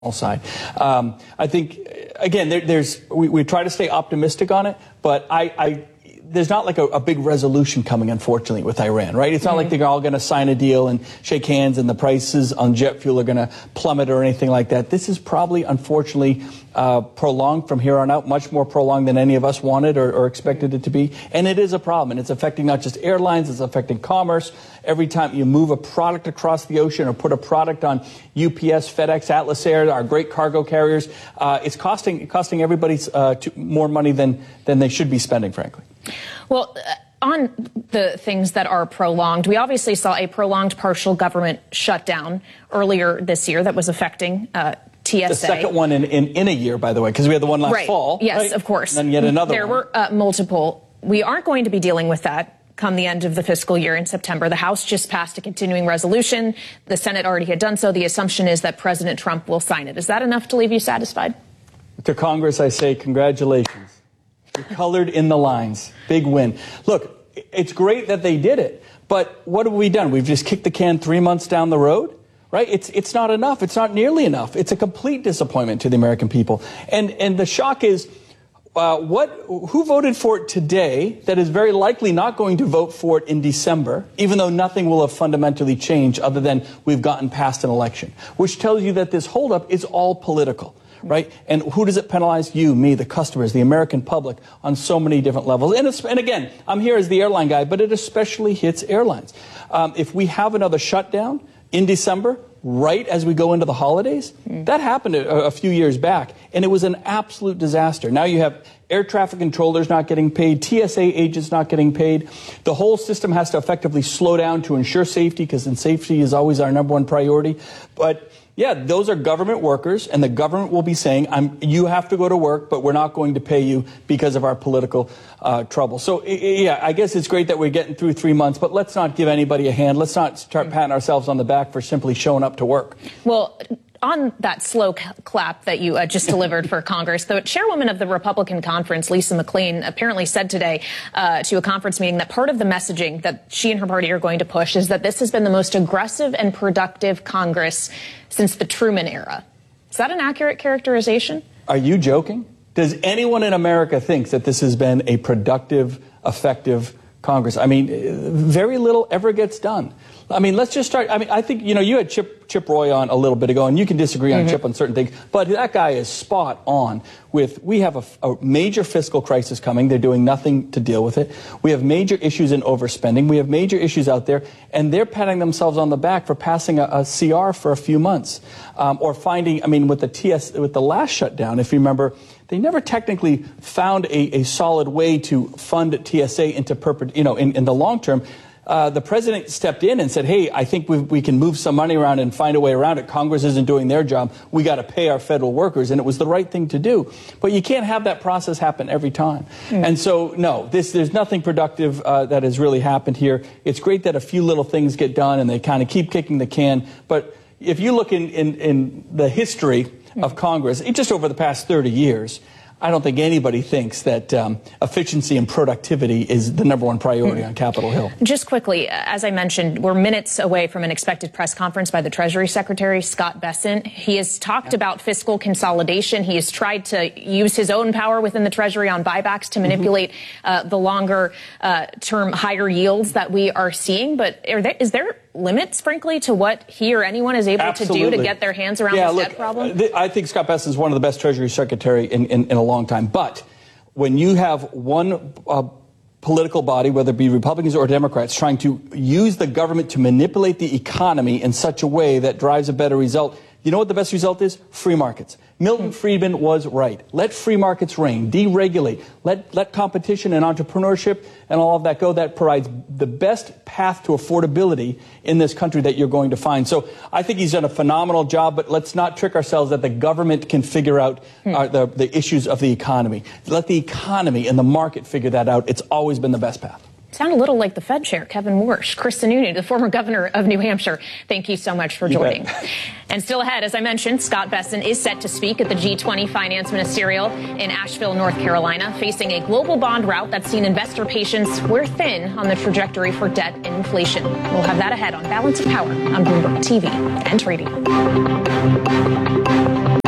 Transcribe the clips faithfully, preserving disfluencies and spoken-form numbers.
side. Um, I think, again, there, there's we, we try to stay optimistic on it, but I, I there's not like a, a big resolution coming, unfortunately, with Iran, right? It's not mm-hmm. like they're all going to sign a deal and shake hands and the prices on jet fuel are going to plummet or anything like that. This is probably, unfortunately, uh, prolonged from here on out, much more prolonged than any of us wanted or, or expected it to be. And it is a problem, and it's affecting not just airlines, it's affecting commerce. Every time you move a product across the ocean or put a product on U P S, FedEx, Atlas Air, our great cargo carriers, uh, it's costing costing everybody uh, to, more money than, than they should be spending, frankly. Well, uh, on the things that are prolonged, we obviously saw a prolonged partial government shutdown earlier this year that was affecting uh, T S A. The second one in, in, in a year, by the way, because we had the one last right. fall. Yes, right? of course. And then yet another there one. There were uh, multiple. We aren't going to be dealing with that come the end of the fiscal year in September. The House just passed a continuing resolution. The Senate already had done so. The assumption is that President Trump will sign it. Is that enough to leave you satisfied? To Congress, I say congratulations. You're colored in the lines. Big win. Look, it's great that they did it, but what have we done? We've just kicked the can three months down the road, right? It's it's not enough. It's not nearly enough. It's a complete disappointment to the American people. And and the shock is, uh, what who voted for it today that is very likely not going to vote for it in December, even though nothing will have fundamentally changed other than we've gotten past an election, which tells you that this holdup is all political. Right? And who does it penalize? You, me, the customers, the American public on so many different levels. And, it's, and again, I'm here as the airline guy, but it especially hits airlines. Um, if we have another shutdown in December, right as we go into the holidays, mm. that happened a, a few years back, and it was an absolute disaster. Now you have air traffic controllers not getting paid, T S A agents not getting paid. The whole system has to effectively slow down to ensure safety, because safety is always our number one priority. But yeah, those are government workers, and the government will be saying, I'm, you have to go to work, but we're not going to pay you because of our political uh, trouble. So, yeah, I guess it's great that we're getting through three months, but let's not give anybody a hand. Let's not start patting ourselves on the back for simply showing up to work. Well, on that slow clap that you uh, just delivered for Congress, the chairwoman of the Republican conference, Lisa McClain, apparently said today uh, to a conference meeting that part of the messaging that she and her party are going to push is that this has been the most aggressive and productive Congress since the Truman era. Is that an accurate characterization? Are you joking? Does anyone in America think that this has been a productive, effective Congress? I mean, very little ever gets done. I mean, let's just start. I mean, I think, you know, you had Chip, Chip Roy on a little bit ago, and you can disagree on mm-hmm. Chip on certain things, but that guy is spot on with, we have a, a major fiscal crisis coming. They're doing nothing to deal with it. We have major issues in overspending. We have major issues out there, and they're patting themselves on the back for passing a, a C R for a few months. Um, or finding, I mean, with the T S, with the last shutdown, if you remember, they never technically found a, a solid way to fund T S A into perpet, you know, in, in the long term. Uh, the president stepped in and said, hey, I think we we can move some money around and find a way around it. Congress isn't doing their job. We got to pay our federal workers. And it was the right thing to do. But you can't have that process happen every time. Mm. And so, no, this, there's nothing productive uh, that has really happened here. It's great that a few little things get done and they kind of keep kicking the can. But if you look in, in, in the history mm. of Congress, it, just over the past thirty years, I don't think anybody thinks that um, efficiency and productivity is the number one priority on Capitol Hill. Just quickly, as I mentioned, we're minutes away from an expected press conference by the Treasury Secretary, Scott Bessent. He has talked yeah. about fiscal consolidation. He has tried to use his own power within the Treasury on buybacks to manipulate mm-hmm. uh, the longer uh, term higher yields that we are seeing. But are there, is there limits, frankly, to what he or anyone is able Absolutely. to do to get their hands around yeah, this look, debt problem? Th- I think Scott Bessent is one of the best Treasury Secretary in, in, in a long time. But when you have one uh, political body, whether it be Republicans or Democrats, trying to use the government to manipulate the economy in such a way that drives a better result, you know what the best result is? Free markets. Milton Friedman was right. Let free markets reign. Deregulate. Let, let competition and entrepreneurship and all of that go. That provides the best path to affordability in this country that you're going to find. So I think he's done a phenomenal job, but let's not trick ourselves that the government can figure out uh, the, the issues of the economy. Let the economy and the market figure that out. It's always been the best path. Sound a little like the Fed chair, Kevin Warsh. Chris Sununu, the former governor of New Hampshire, thank you so much for joining. And still ahead, as I mentioned, Scott Bessent is set to speak at the G twenty Finance Ministerial in Asheville, North Carolina, facing a global bond rout that's seen investor patience wear thin on the trajectory for debt and inflation. We'll have that ahead on Balance of Power on Bloomberg T V and radio.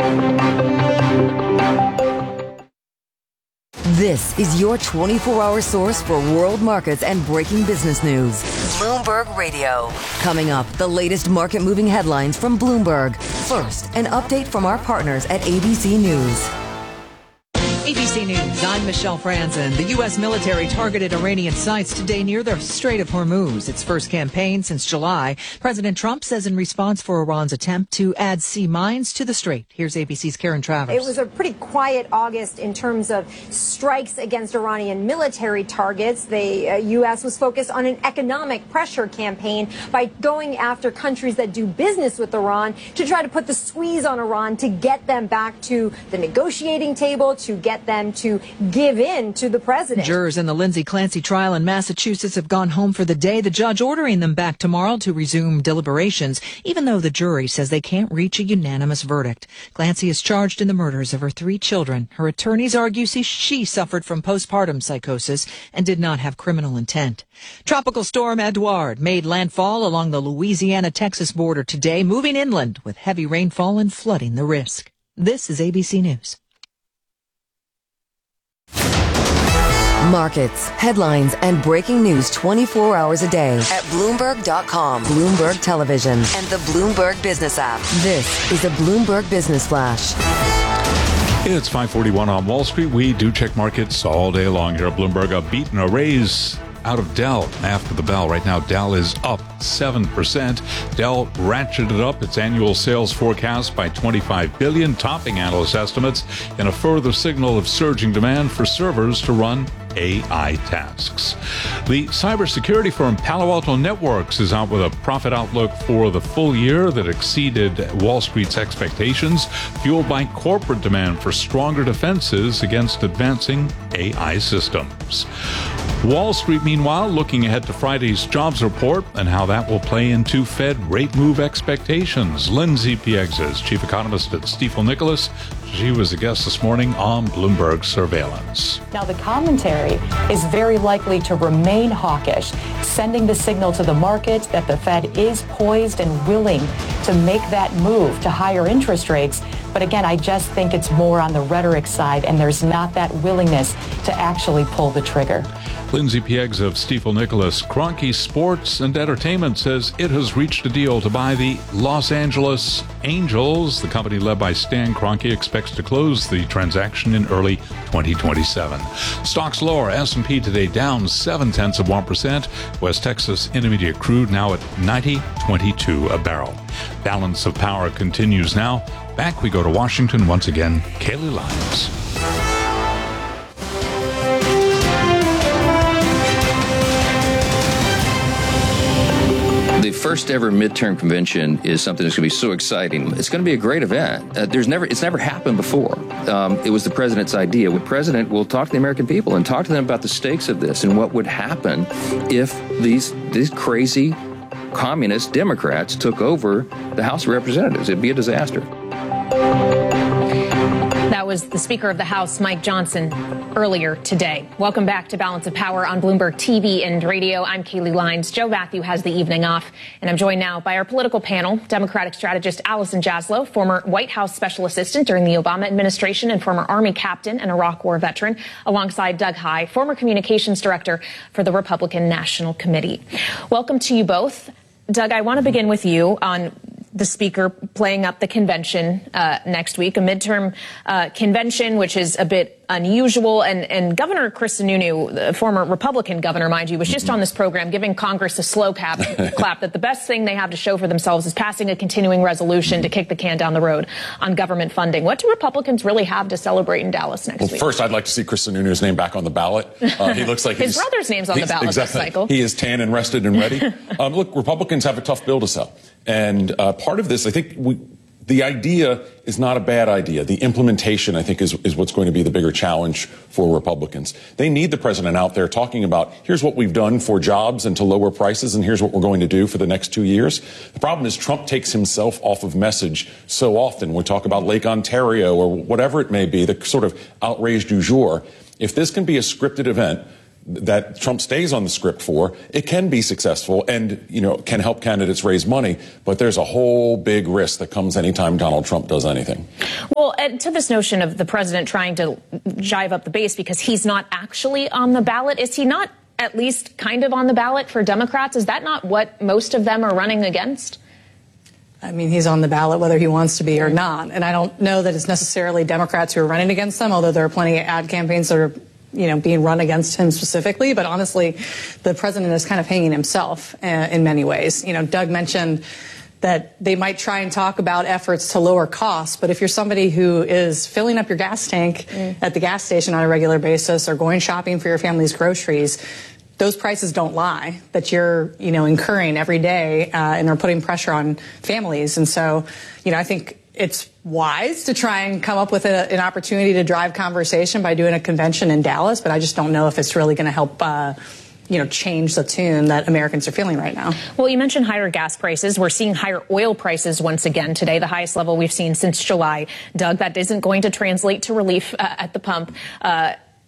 This is your twenty-four hour source for world markets and breaking business news. Bloomberg Radio. Coming up, the latest market-moving headlines from Bloomberg. First, an update from our partners at A B C News. A B C News, I'm Michelle Franzen. The U S military targeted Iranian sites today near the Strait of Hormuz, its first campaign since July. President Trump says in response for Iran's attempt to add sea mines to the strait. Here's A B C's Karen Travers. It was a pretty quiet August in terms of strikes against Iranian military targets. The uh, U S was focused on an economic pressure campaign by going after countries that do business with Iran to try to put the squeeze on Iran to get them back to the negotiating table, to get them to give in to the president. Jurors in the Lindsay Clancy trial in Massachusetts have gone home for the day, the judge ordering them back tomorrow to resume deliberations, even though the jury says they can't reach a unanimous verdict. Clancy is charged in the murders of her three children. Her attorneys argue she suffered from postpartum psychosis and did not have criminal intent. Tropical storm Edouard made landfall along the Louisiana-Texas border today, moving inland with heavy rainfall and flooding the risk. This is A B C News. Markets, headlines, and breaking news twenty-four hours a day at Bloomberg dot com, Bloomberg Television, and the Bloomberg Business app. This is a Bloomberg Business Flash. It's five forty-one on Wall Street. We do check markets all day long here at Bloomberg. A beat and a raise out of Dell after the bell. Right now, Dell is up seven percent. Dell ratcheted up its annual sales forecast by twenty-five billion dollars, topping analyst estimates in a further signal of surging demand for servers to run A I tasks. The cybersecurity firm Palo Alto Networks is out with a profit outlook for the full year that exceeded Wall Street's expectations, fueled by corporate demand for stronger defenses against advancing A I systems. Wall Street, meanwhile, looking ahead to Friday's jobs report and how that will play into Fed rate move expectations. Lindsay Piegza, chief economist at Stifel Nicolaus. She was a guest this morning on Bloomberg Surveillance. Now, the commentary is very likely to remain hawkish, sending the signal to the market that the Fed is poised and willing to make that move to higher interest rates. But again, I just think it's more on the rhetoric side, and there's not that willingness to actually pull the trigger. Lindsay Piegza of Stifel Nicolaus. Kroenke Sports and Entertainment says it has reached a deal to buy the Los Angeles Angels. The company led by Stan Kroenke expects to close the transaction in early twenty twenty-seven. Stocks lower. S and P today down seven tenths of one percent. West Texas Intermediate crude now at ninety twenty-two a barrel. Balance of power continues now. Back we go to Washington once again. Kaylee Lyons. The first ever midterm convention is something that's going to be so exciting. It's going to be a great event. Uh, there's never, it's never happened before. Um, it was the president's idea. The president will talk to the American people and talk to them about the stakes of this and what would happen if these these crazy communist Democrats took over the House of Representatives. It'd be a disaster. That was the Speaker of the House, Mike Johnson, earlier today. Welcome back to Balance of Power on Bloomberg T V and radio. I'm Kaylee Lyons. Joe Matthew has the evening off, and I'm joined now by our political panel, Democratic strategist Allison Jaslow, former White House special assistant during the Obama administration and former Army captain and Iraq War veteran, alongside Doug Heye, former communications director for the Republican National Committee. Welcome to you both. Doug, I want to begin with you on the Speaker playing up the convention uh, next week, a midterm uh, convention, which is a bit unusual. And, and Governor Chris Sununu, the former Republican governor, mind you, was just on this program giving Congress a slow cap, clap that the best thing they have to show for themselves is passing a continuing resolution to kick the can down the road on government funding. What do Republicans really have to celebrate in Dallas next well, week? First, I'd like to see Chris Sununu's name back on the ballot. Uh, he looks like his he's, brother's name's on the ballot exactly. this cycle. He is tan and rested and ready. um, look, Republicans have a tough bill to sell. And uh, part of this, I think we, the idea is not a bad idea. The implementation, I think, is, is what's going to be the bigger challenge for Republicans. They need the president out there talking about, here's what we've done for jobs and to lower prices, and here's what we're going to do for the next two years. The problem is Trump takes himself off of message so often. We talk about Lake Ontario or whatever it may be, the sort of outrage du jour. If this can be a scripted event, that Trump stays on the script for, it can be successful and, you know, can help candidates raise money. But there's a whole big risk that comes anytime Donald Trump does anything. Well, and to this notion of the president trying to jive up the base because he's not actually on the ballot, is he not at least kind of on the ballot for Democrats? Is that not what most of them are running against? I mean, he's on the ballot whether he wants to be or not. And I don't know that it's necessarily Democrats who are running against them, although there are plenty of ad campaigns that are, you know, being run against him specifically. But honestly, the president is kind of hanging himself uh, in many ways. You know, Doug mentioned that they might try and talk about efforts to lower costs. But if you're somebody who is filling up your gas tank mm. at the gas station on a regular basis or going shopping for your family's groceries, those prices don't lie that you're, you know, incurring every day, uh, and they're putting pressure on families. And so, you know, I think it's wise to try and come up with a, an opportunity to drive conversation by doing a convention in Dallas, but I just don't know if it's really going to help, uh, you know, change the tune that Americans are feeling right now. Well, you mentioned higher gas prices. We're seeing higher oil prices once again today, the highest level we've seen since July. Doug, that isn't going to translate to relief uh, at the pump. Uh,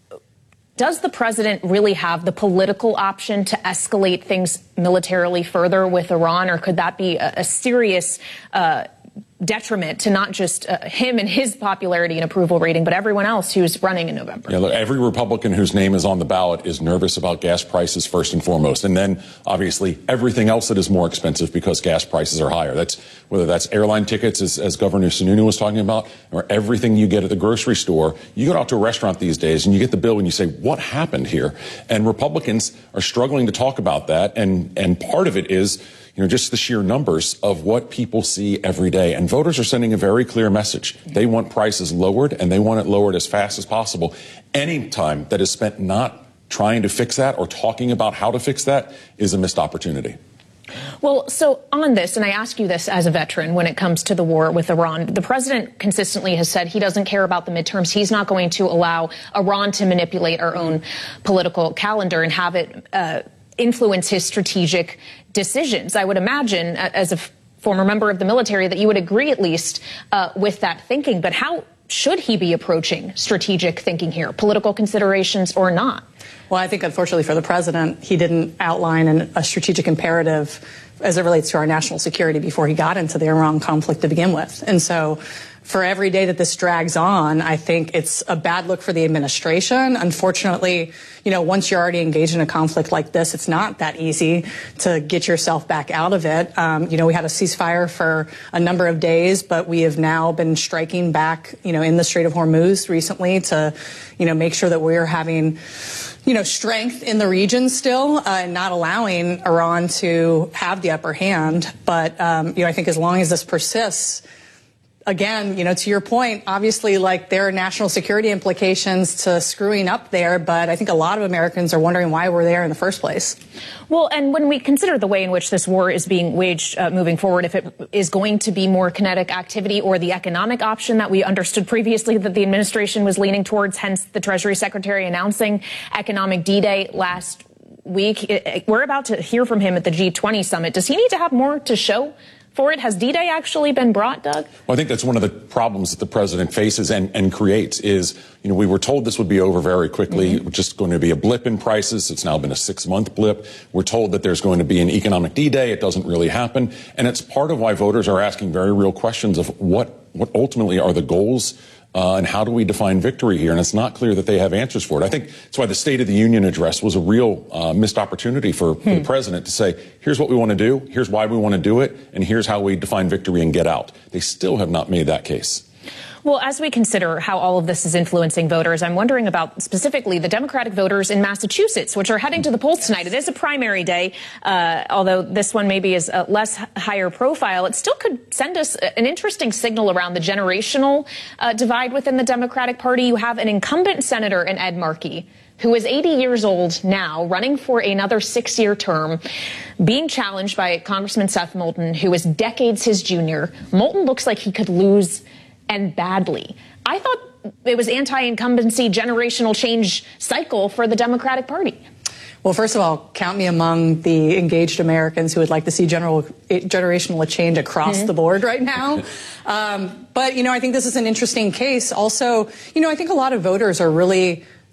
Does the president really have the political option to escalate things militarily further with Iran, or could that be a, a serious uh, detriment to not just uh, him and his popularity and approval rating, but everyone else who's running in November? Yeah, look, every Republican whose name is on the ballot is nervous about gas prices first and foremost. And then, obviously, everything else that is more expensive because gas prices are higher. That's whether that's airline tickets, as, as Governor Sununu was talking about, or everything you get at the grocery store. You go out to a restaurant these days and you get the bill and you say, what happened here? And Republicans are struggling to talk about that. And, and part of it is, you know, just the sheer numbers of what people see every day. And voters are sending a very clear message. They want prices lowered, and they want it lowered as fast as possible. Any time that is spent not trying to fix that or talking about how to fix that is a missed opportunity. Well, so on this, and I ask you this as a veteran when it comes to the war with Iran, the president consistently has said he doesn't care about the midterms. He's not going to allow Iran to manipulate our own political calendar and have it uh, influence his strategic decisions. I would imagine, as a former member of the military, that you would agree at least uh, with that thinking. But how should he be approaching strategic thinking here, political considerations or not? Well, I think, unfortunately for the president, he didn't outline an, a strategic imperative as it relates to our national security before he got into the Iran conflict to begin with. And so for every day that this drags on, I think it's a bad look for the administration. Unfortunately, you know, once you're already engaged in a conflict like this, it's not that easy to get yourself back out of it. Um, you know, we had a ceasefire for a number of days, but we have now been striking back, you know, in the Strait of Hormuz recently to, you know, make sure that we're having, you know, strength in the region still, uh, and not allowing Iran to have the upper hand. But, um, you know, I think as long as this persists, again, you know, to your point, obviously, like, there are national security implications to screwing up there, but I think a lot of Americans are wondering why we're there in the first place. Well, and when we consider the way in which this war is being waged uh, moving forward, if it is going to be more kinetic activity or the economic option that we understood previously that the administration was leaning towards, hence the Treasury Secretary announcing economic D-Day last week, we're about to hear from him at the G twenty summit. Does he need to have more to show for it? Has D-Day actually been brought, Doug? Well, I think that's one of the problems that the president faces and, and creates is, you know, we were told this would be over very quickly. Mm-hmm. It was just going to be a blip in prices. It's now been a six-month blip. We're told that there's going to be an economic D-Day. It doesn't really happen. And it's part of why voters are asking very real questions of what, what ultimately are the goals Uh, and how do we define victory here? And it's not clear that they have answers for it. I think that's why the State of the Union address was a real uh, missed opportunity for, hmm. for the president to say, here's what we want to do, here's why we want to do it, and here's how we define victory and get out. They still have not made that case. Well, as we consider how all of this is influencing voters, I'm wondering about specifically the Democratic voters in Massachusetts, which are heading to the polls tonight. It is a primary day, uh, although this one maybe is a less higher profile. It still could send us an interesting signal around the generational uh, divide within the Democratic Party. You have an incumbent senator in Ed Markey, who is eighty years old now, running for another six-year term, being challenged by Congressman Seth Moulton, who is decades his junior. Moulton looks like he could lose, and badly. I thought it was anti-incumbency generational change cycle for the Democratic Party. Well, first of all, count me among the engaged Americans who would like to see general generational change across mm-hmm. the board right now. um, but, you know, I think this is an interesting case. Also, you know, I think a lot of voters are really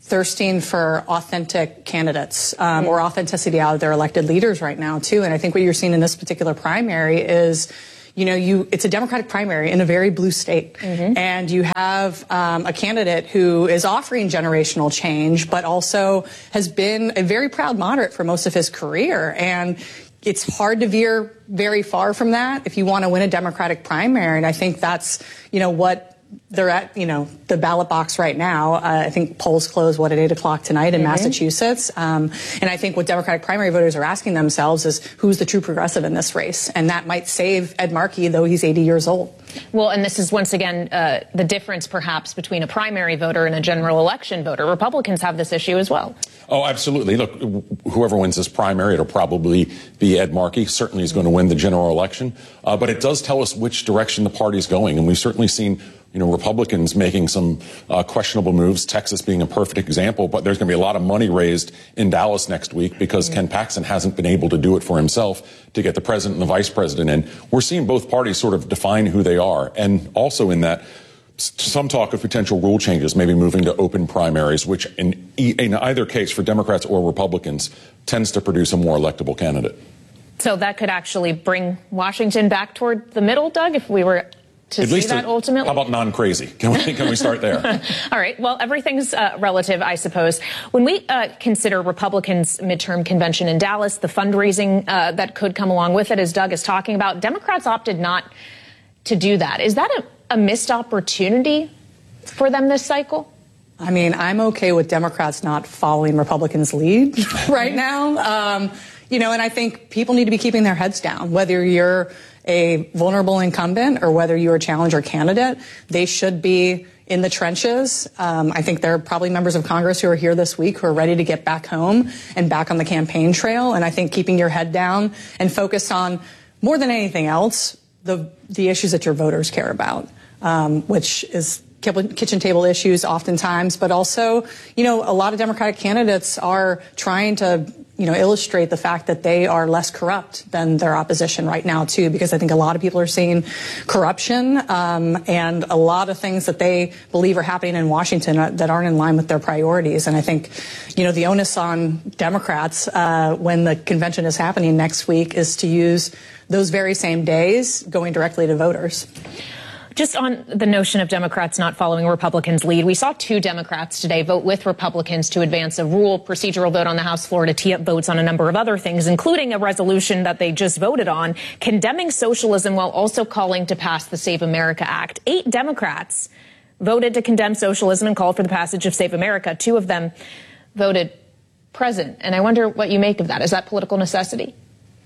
thirsting for authentic candidates um, or authenticity out of their elected leaders right now, too. And I think what you're seeing in this particular primary is, you know, you it's a Democratic primary in a very blue state. Mm-hmm. And you have um, a candidate who is offering generational change, but also has been a very proud moderate for most of his career. And it's hard to veer very far from that if you want to win a Democratic primary. And I think that's, you know, what they're at, you know, the ballot box right now. Uh, I think polls close, what, at eight o'clock tonight in mm-hmm. Massachusetts. Um, and I think what Democratic primary voters are asking themselves is who's the true progressive in this race? And that might save Ed Markey, though he's eighty years old. Well, and this is once again uh, the difference perhaps between a primary voter and a general election voter. Republicans have this issue as well. Oh, absolutely. Look, whoever wins this primary, it'll probably be Ed Markey. Certainly is going to win the general election. Uh, but it does tell us which direction the party's going. And we've certainly seen, you know, Republicans making some uh, questionable moves, Texas being a perfect example. But there's going to be a lot of money raised in Dallas next week because mm-hmm. Ken Paxton hasn't been able to do it for himself to get the president and the vice president in. We're seeing both parties sort of define who they are. And also in that, some talk of potential rule changes, maybe moving to open primaries, which in, in either case for Democrats or Republicans tends to produce a more electable candidate. So that could actually bring Washington back toward the middle, Doug, if we were to At see least that a, ultimately? How about non-crazy? Can we, can we start there? All right. Well, everything's uh, relative, I suppose. When we uh, consider Republicans' midterm convention in Dallas, the fundraising uh, that could come along with it, as Doug is talking about, Democrats opted not to do that. Is that a, a missed opportunity for them this cycle? I mean, I'm okay with Democrats not following Republicans' lead right now. Um, you know, and I think people need to be keeping their heads down, whether you're a vulnerable incumbent or whether you're a challenger candidate. They should be in the trenches. Um, I think there are probably members of Congress who are here this week who are ready to get back home and back on the campaign trail. And I think keeping your head down and focus on, more than anything else, the the issues that your voters care about, um, which is kitchen table issues oftentimes, but also, you know, a lot of Democratic candidates are trying to, you know, illustrate the fact that they are less corrupt than their opposition right now, too, because I think a lot of people are seeing corruption um, and a lot of things that they believe are happening in Washington uh, that aren't in line with their priorities. And I think, you know, the onus on Democrats uh, when the convention is happening next week is to use those very same days going directly to voters. Just on the notion of Democrats not following Republicans' lead, we saw two Democrats today vote with Republicans to advance a rule procedural vote on the House floor to tee up votes on a number of other things, including a resolution that they just voted on, condemning socialism while also calling to pass the Save America Act. Eight Democrats voted to condemn socialism and called for the passage of Save America. Two of them voted present. And I wonder what you make of that. Is that political necessity?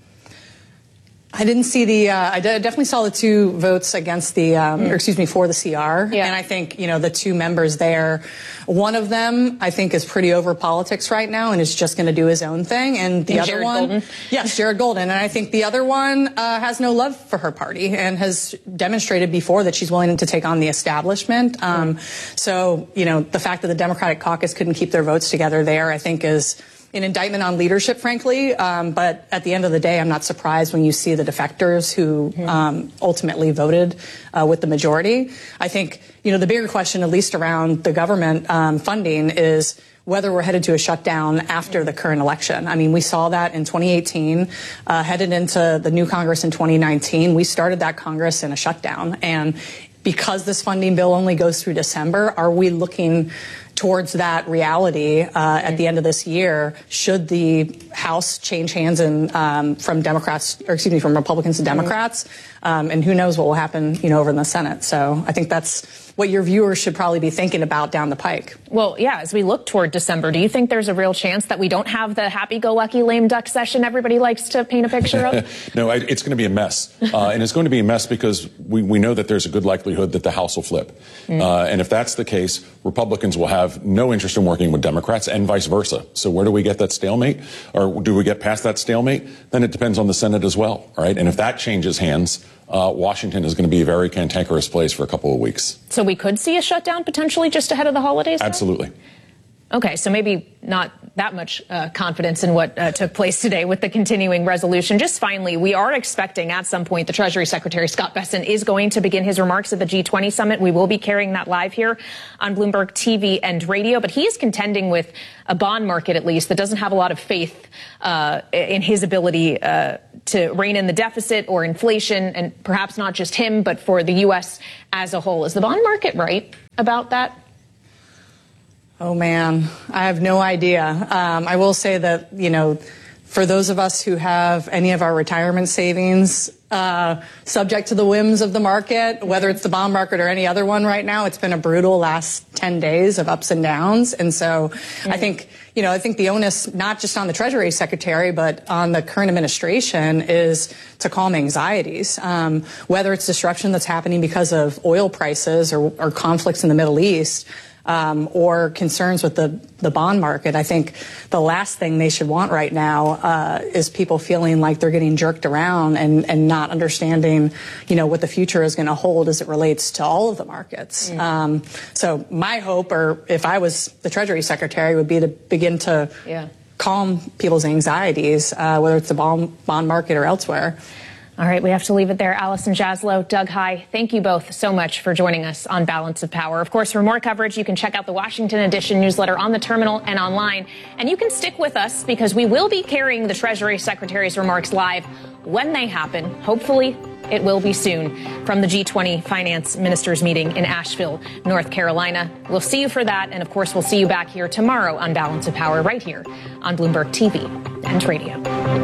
I didn't see the, uh, I definitely saw the two votes against the, um, mm. or excuse me, for the C R. Yeah. And I think, you know, the two members there, one of them, I think, is pretty over politics right now and is just going to do his own thing. And the and other Jared one, Golden. yes, Jared Golden. And I think the other one uh, has no love for her party and has demonstrated before that she's willing to take on the establishment. Um, mm. So, you know, the fact that the Democratic caucus couldn't keep their votes together there, I think, is an indictment on leadership, frankly. Um, but at the end of the day, I'm not surprised when you see the defectors who um, ultimately voted uh, with the majority. I think, you know, the bigger question, at least around the government um, funding, is whether we're headed to a shutdown after the current election. I mean, we saw that in twenty eighteen, uh, headed into the new Congress in twenty nineteen. We started that Congress in a shutdown. And because this funding bill only goes through December, are we looking towards that reality uh, at the end of this year? Should the House change hands and um, from Democrats, or excuse me, from Republicans to Democrats, um, and who knows what will happen, you know, over in the Senate? So I think that's what your viewers should probably be thinking about down the pike. Well, yeah, as we look toward December, do you think there's a real chance that we don't have the happy-go-lucky lame duck session everybody likes to paint a picture of? No, I, it's going to be a mess. Uh, and it's going to be a mess because we, we know that there's a good likelihood that the House will flip. Mm. Uh, and if that's the case, Republicans will have no interest in working with Democrats and vice versa. So where do we get that stalemate? Or do we get past that stalemate? Then it depends on the Senate as well, all right? And if that changes hands, Uh, Washington is going to be a very cantankerous place for a couple of weeks. So we could see a shutdown potentially just ahead of the holidays? Absolutely. Though? Okay, so maybe not that much uh, confidence in what uh, took place today with the continuing resolution. Just finally, we are expecting at some point the Treasury Secretary Scott Bessent is going to begin his remarks at the G twenty summit. We will be carrying that live here on Bloomberg T V and radio. But he is contending with a bond market, at least, that doesn't have a lot of faith uh, in his ability uh, to rein in the deficit or inflation, and perhaps not just him, but for the U S as a whole. Is the bond market right about that? Oh, man, I have no idea. Um, I will say that, you know, for those of us who have any of our retirement savings uh, subject to the whims of the market, whether it's the bond market or any other one right now, it's been a brutal last ten days of ups and downs. And so mm. I think, you know, I think the onus, not just on the Treasury Secretary, but on the current administration, is to calm anxieties, um, whether it's disruption that's happening because of oil prices or, or conflicts in the Middle East. Um, or concerns with the, the bond market. I think the last thing they should want right now uh, is people feeling like they're getting jerked around and, and not understanding, you know, what the future is going to hold as it relates to all of the markets. Mm. Um, so my hope, or if I was the Treasury Secretary, would be to begin to yeah. calm people's anxieties, uh, whether it's the bond, bond market or elsewhere. All right, we have to leave it there. Allison Jaslow, Doug Heye, thank you both so much for joining us on Balance of Power. Of course, for more coverage, you can check out the Washington Edition newsletter on the terminal and online. And you can stick with us because we will be carrying the Treasury Secretary's remarks live when they happen. Hopefully, it will be soon from the G twenty Finance Ministers meeting in Asheville, North Carolina. We'll see you for that. And of course, we'll see you back here tomorrow on Balance of Power right here on Bloomberg T V and radio.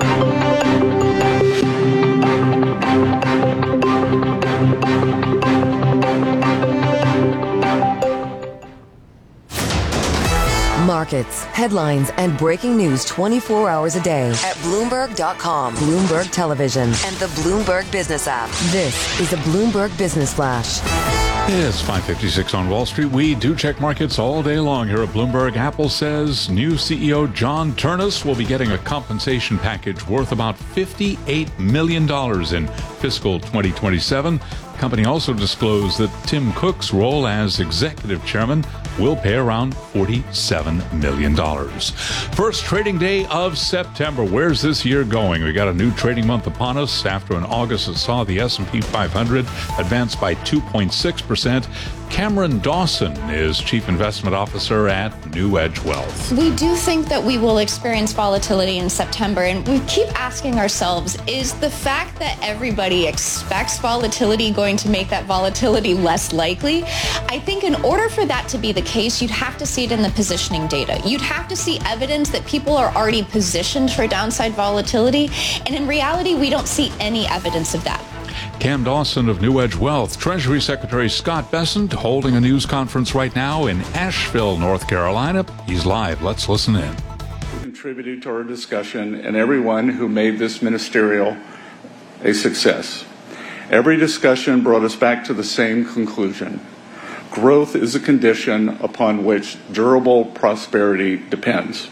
Markets, headlines, and breaking news twenty-four hours a day at Bloomberg dot com, Bloomberg Television, and the Bloomberg Business app. This is a Bloomberg Business Flash. It's five fifty-six on Wall Street. We do check markets all day long here at Bloomberg. Apple says new C E O John Ternus will be getting a compensation package worth about fifty-eight million dollars in fiscal twenty twenty-seven. The company also disclosed that Tim Cook's role as executive chairman will pay around forty-seven million dollars. First trading day of September. Where's this year going? We got a new trading month upon us after an August that saw the S and P five hundred advance by two point six percent. Cameron Dawson is Chief Investment Officer at New Edge Wealth. We do think that we will experience volatility in September, and we keep asking ourselves, is the fact that everybody expects volatility going to make that volatility less likely? I think in order for that to be the case, you'd have to see it in the positioning data. You'd have to see evidence that people are already positioned for downside volatility, and in reality, we don't see any evidence of that. Cam Dawson of New Edge Wealth. Treasury Secretary Scott Bessent holding a news conference right now in Asheville, North Carolina. He's live. Let's listen in. Contributed to our discussion and everyone who made this ministerial a success. Every discussion brought us back to the same conclusion. Growth is a condition upon which durable prosperity depends.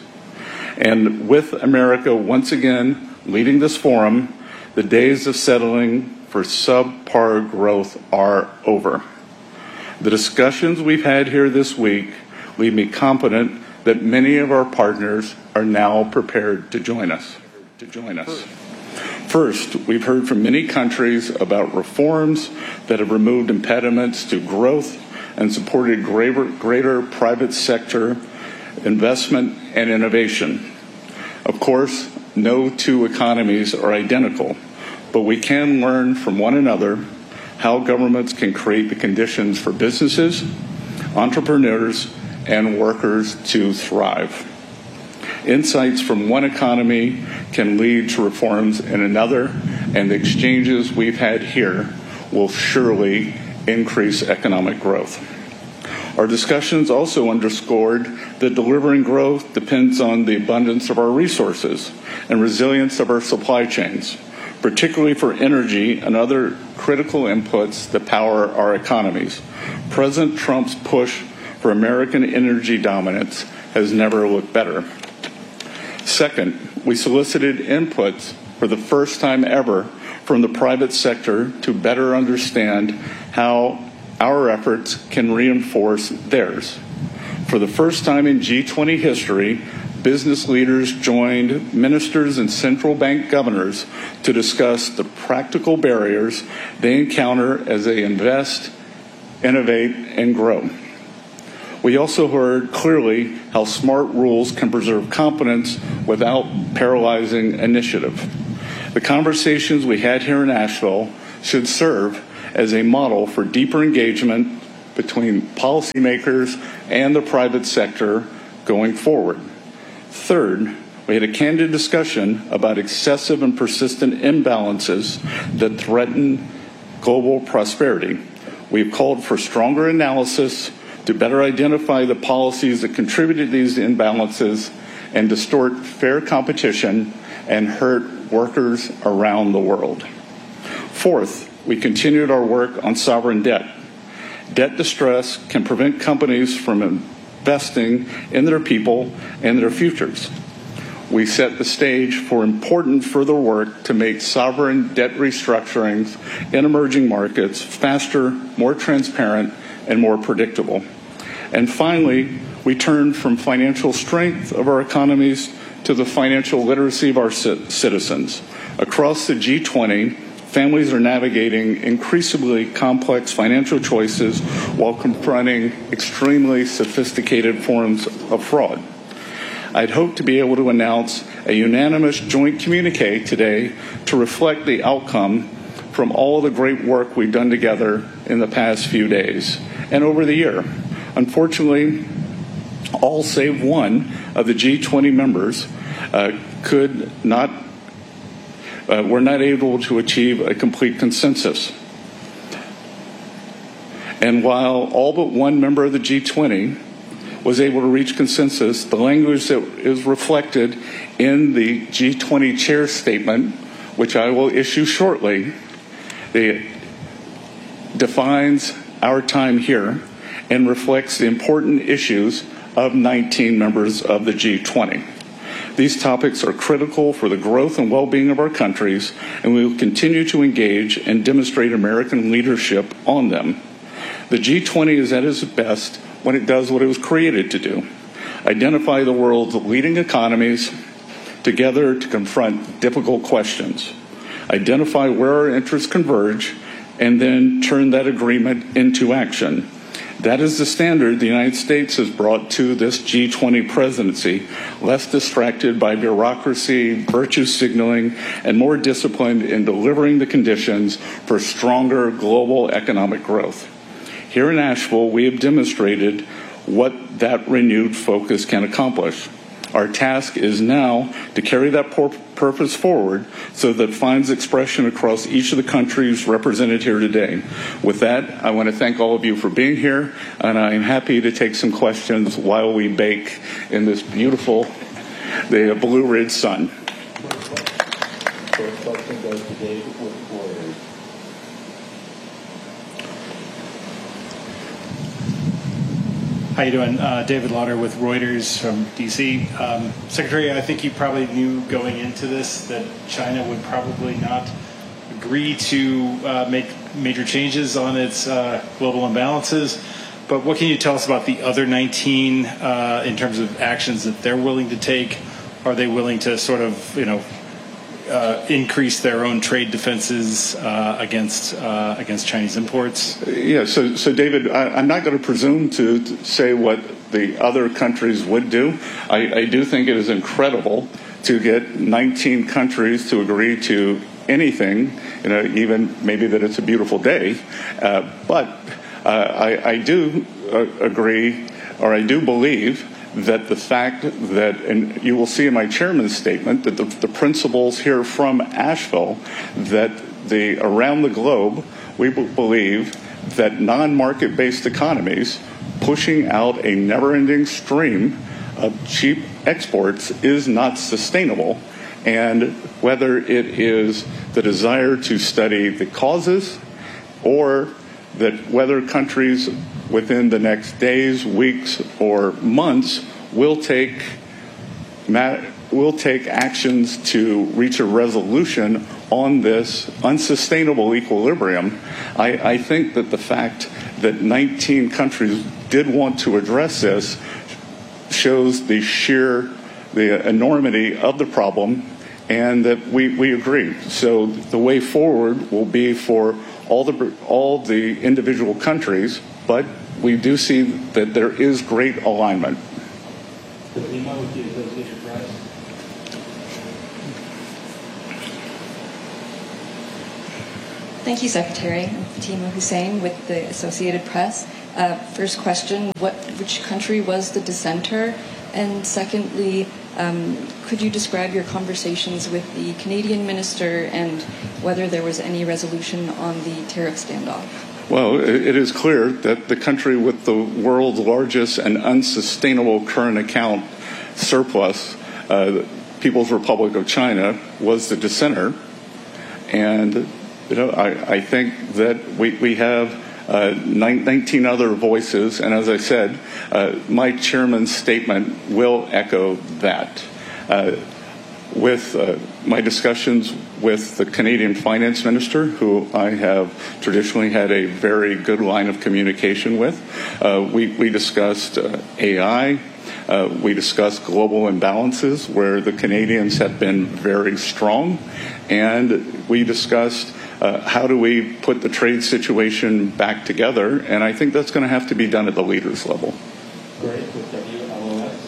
And with America once again leading this forum, the days of settling for subpar growth are over. The discussions we've had here this week leave me confident that many of our partners are now prepared to join us. To join us. First, we've heard from many countries about reforms that have removed impediments to growth and supported greater, greater private sector investment and innovation. Of course, no two economies are identical, but we can learn from one another how governments can create the conditions for businesses, entrepreneurs, and workers to thrive. Insights from one economy can lead to reforms in another, and the exchanges we've had here will surely increase economic growth. Our discussions also underscored that delivering growth depends on the abundance of our resources and resilience of our supply chains, particularly for energy and other critical inputs that power our economies. President Trump's push for American energy dominance has never looked better. Second, we solicited inputs for the first time ever from the private sector to better understand how our efforts can reinforce theirs. For the first time in G twenty history, business leaders joined ministers and central bank governors to discuss the practical barriers they encounter as they invest, innovate, and grow. We also heard clearly how smart rules can preserve confidence without paralyzing initiative. The conversations we had here in Asheville should serve as a model for deeper engagement between policymakers and the private sector going forward. Third, we had a candid discussion about excessive and persistent imbalances that threaten global prosperity. We've called for stronger analysis to better identify the policies that contribute to these imbalances and distort fair competition and hurt workers around the world. Fourth, we continued our work on sovereign debt. Debt distress can prevent companies from investing in their people and their futures. We set the stage for important further work to make sovereign debt restructurings in emerging markets faster, more transparent, and more predictable. And finally, we turned from financial strength of our economies to the financial literacy of our citizens. Across the G twenty, families are navigating increasingly complex financial choices while confronting extremely sophisticated forms of fraud. I'd hoped to be able to announce a unanimous joint communique today to reflect the outcome from all the great work we've done together in the past few days and over the year. Unfortunately, all save one of the G twenty members uh, could not, uh, were not able to achieve a complete consensus. And while all but one member of the G twenty was able to reach consensus, the language that is reflected in the G twenty chair statement, which I will issue shortly, it defines our time here and reflects the important issues of nineteen members of the G twenty. These topics are critical for the growth and well-being of our countries, and we will continue to engage and demonstrate American leadership on them. The G twenty is at its best when it does what it was created to do: identify the world's leading economies together to confront difficult questions, identify where our interests converge, and then turn that agreement into action. That is the standard the United States has brought to this G twenty presidency, less distracted by bureaucracy, virtue signaling, and more disciplined in delivering the conditions for stronger global economic growth. Here in Asheville, we have demonstrated what that renewed focus can accomplish. Our task is now to carry that purpose forward so that it finds expression across each of the countries represented here today. With that, I want to thank all of you for being here, and I am happy to take some questions while we bake in this beautiful, the Blue Ridge sun. How you doing? Uh, David Lauder with Reuters from D C. Um, Secretary, I think you probably knew going into this that China would probably not agree to uh, make major changes on its uh, global imbalances. But what can you tell us about the other nineteen uh, in terms of actions that they're willing to take? Are they willing to sort of, you know, uh, increase their own trade defenses uh, against uh, against Chinese imports? Yeah, so, so David, I, I'm not going to presume to, to say what the other countries would do. I, I do think it is incredible to get nineteen countries to agree to anything, you know, even maybe that it's a beautiful day. Uh, but uh, I, I do uh, agree, or I do believe, that the fact that, and you will see in my chairman's statement, that the, the principles here from Asheville, that the around the globe, we believe that non-market-based economies pushing out a never-ending stream of cheap exports is not sustainable. And whether it is the desire to study the causes, or that whether countries within the next days, weeks, or months will take will take actions to reach a resolution on this unsustainable equilibrium, I, I think that the fact that nineteen countries did want to address this shows the sheer the enormity of the problem, and that we, we agree. So the way forward will be for all the all the individual countries, but we do see that there is great alignment. Thank you, Secretary. I'm Fatima Hussein with the Associated Press. Uh, first question, what, which country was the dissenter? And secondly, um, could you describe your conversations with the Canadian minister and whether there was any resolution on the tariff standoff? Well, it is clear that the country with the world's largest and unsustainable current account surplus, uh, People's Republic of China, was the dissenter. And you know, I, I think that we, we have uh, nineteen other voices, and as I said, uh, my chairman's statement will echo that. Uh, with uh, my discussions with the Canadian finance minister, who I have traditionally had a very good line of communication with, uh, we, we discussed uh, A I. Uh, we discussed global imbalances, where the Canadians have been very strong, and we discussed uh, how do we put the trade situation back together, and I think that's going to have to be done at the leaders level. Great. With W L O S.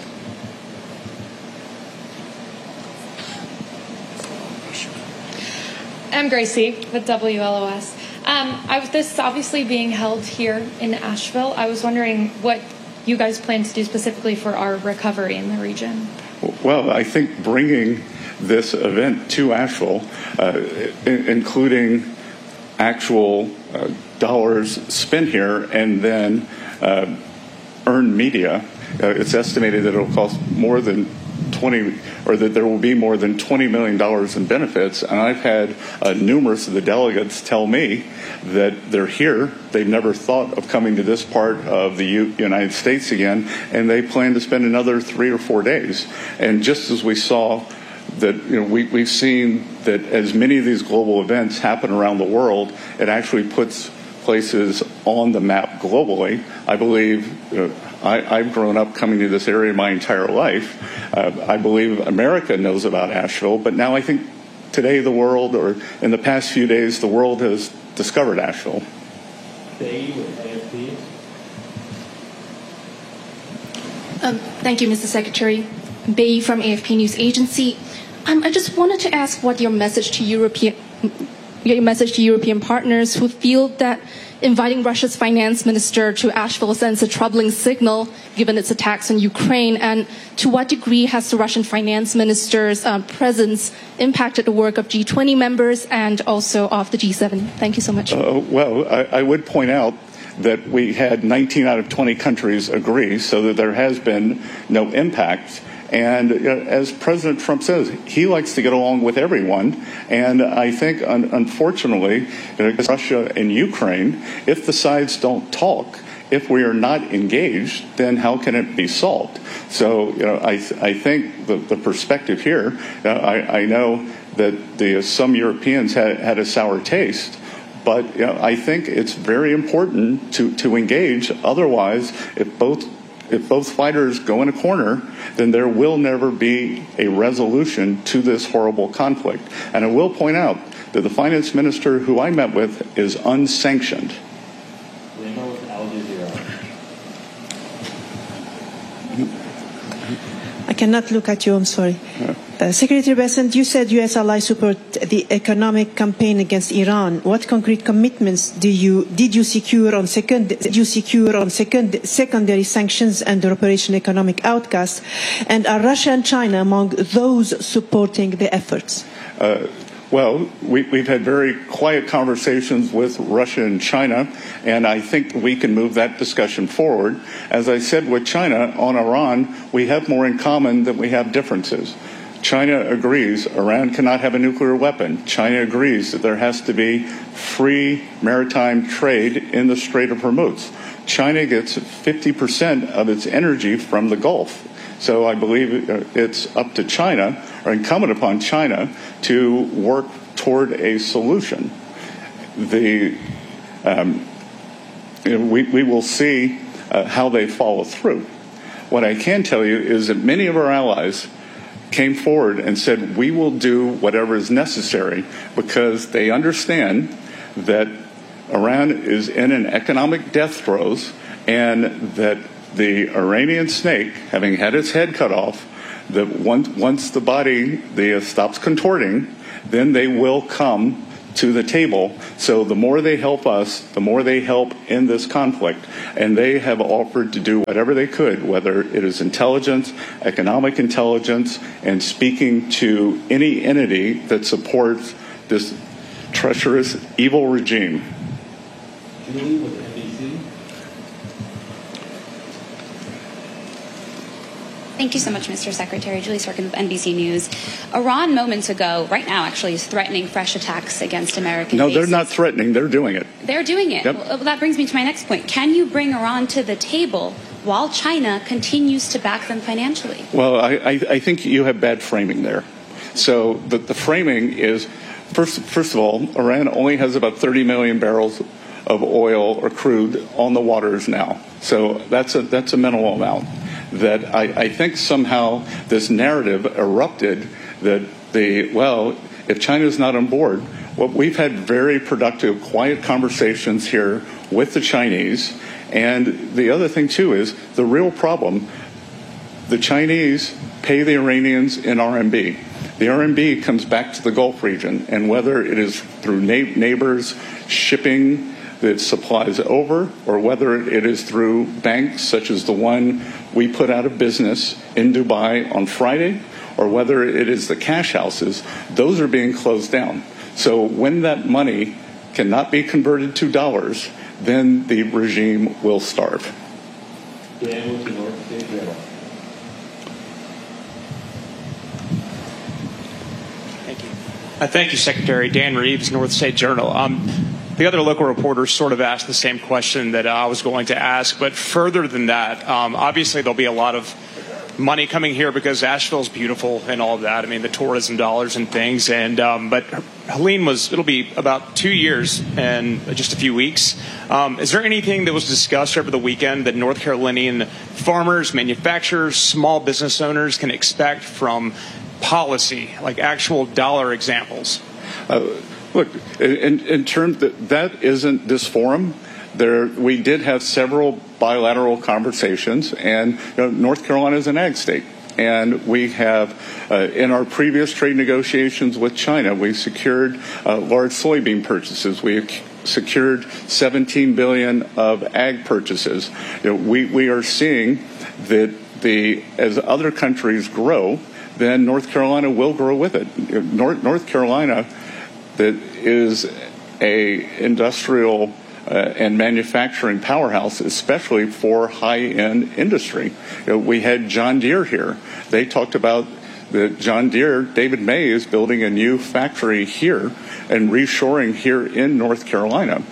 I'm Gracie with W L O S. Um, I, this is obviously being held here in Asheville. I was wondering what you guys plan to do specifically for our recovery in the region. Well, I think bringing this event to Asheville, uh, I- including actual uh, dollars spent here and then uh, earned media, uh, it's estimated that it will cost more than twenty, or that there will be more than twenty million dollars in benefits. And I've had uh, numerous of the delegates tell me that they're here. They've never thought of coming to this part of the U- United States again, and they plan to spend another three or four days. And just as we saw that, you know, we, we've seen that as many of these global events happen around the world, it actually puts places on the map globally. I believe, you know, I, I've grown up coming to this area my entire life. Uh, I believe America knows about Asheville, but now I think today the world, or in the past few days, the world has discovered Asheville. Um, thank you, Mister Secretary. Bei from A F P News Agency. Um, I just wanted to ask what your message to European, your message to European partners who feel that inviting Russia's finance minister to Asheville sends a troubling signal given its attacks on Ukraine, and to what degree has the Russian finance minister's uh, presence impacted the work of G twenty members and also of the G seven? Thank you so much. Uh, well, I, I would point out that we had nineteen out of twenty countries agree, so that there has been no impact. And you know, as President Trump says, he likes to get along with everyone. And I think, un- unfortunately, you know, Russia and Ukraine, if the sides don't talk, if we are not engaged, then how can it be solved? So, you know, I, th- I think the, the perspective here, uh, I, I know that the, some Europeans had, had a sour taste. But you know, I think it's very important to, to engage. Otherwise, if both if both fighters go in a corner, then there will never be a resolution to this horrible conflict. And I will point out that the finance minister who I met with is unsanctioned. I cannot look at you, I'm sorry. Uh, Secretary Bessent, you said U S allies support the economic campaign against Iran. What concrete commitments do you did you secure on second did you secure on second secondary sanctions and Operation Economic Outcast? And are Russia and China among those supporting the efforts? Uh, Well, we, we've had very quiet conversations with Russia and China, and I think we can move that discussion forward. As I said with China, on Iran, we have more in common than we have differences. China agrees Iran cannot have a nuclear weapon. China agrees that there has to be free maritime trade in the Strait of Hormuz. China gets fifty percent of its energy from the Gulf. So I believe it's up to China, or incumbent upon China, to work toward a solution. The um, you know, we, we will see uh, how they follow through. What I can tell you is that many of our allies came forward and said, we will do whatever is necessary because they understand that Iran is in an economic death throes and that the Iranian snake, having had its head cut off, that once, once the body the, uh, stops contorting, then they will come to the table. So the more they help us, the more they help in this conflict. And they have offered to do whatever they could, whether it is intelligence, economic intelligence, and speaking to any entity that supports this treacherous, evil regime. Julie with N B C. Thank you so much, Mister Secretary. Julie Sorkin with N B C News. Iran moments ago, right now actually, is threatening fresh attacks against American No, bases. they're not threatening. They're doing it. They're doing it. Yep. Well, that brings me to my next point. Can you bring Iran to the table while China continues to back them financially? Well, I, I, I think you have bad framing there. So the, the framing is, first, first of all, Iran only has about thirty million barrels of oil or crude on the waters now. So that's a, that's a minimal amount. That I, I think somehow this narrative erupted that the, well, if China's not on board, well, we've had very productive, quiet conversations here with the Chinese. And the other thing, too, is the real problem, the Chinese pay the Iranians in R M B. The R M B comes back to the Gulf region, and whether it is through na- neighbors shipping that supplies over, or whether it is through banks such as the one we put out of business in Dubai on Friday, or whether it is the cash houses, those are being closed down. So when that money cannot be converted to dollars, then the regime will starve. Dan with the North State Journal. Thank you. Uh, thank you, Secretary. Dan Reeves, North State Journal. Um, The other local reporters sort of asked the same question that I was going to ask, but further than that, um, obviously there'll be a lot of money coming here because Asheville's beautiful and all of that. I mean, the tourism dollars and things. And um, but Helene was, it'll be about two years and just a few weeks. Um, is there anything that was discussed over the weekend that North Carolinian farmers, manufacturers, small business owners can expect from policy, like actual dollar examples? Uh, Look, in, in terms that that isn't this forum. There, we did have several bilateral conversations, and you know, North Carolina is an ag state, and we have, uh, in our previous trade negotiations with China, we secured uh, large soybean purchases. We secured seventeen billion dollars of ag purchases. You know, we we are seeing that the as other countries grow, then North Carolina will grow with it. North, North Carolina. That is a industrial uh, and manufacturing powerhouse, especially for high-end industry. You know, we had John Deere here. They talked about that John Deere, David May is building a new factory here and reshoring here in North Carolina.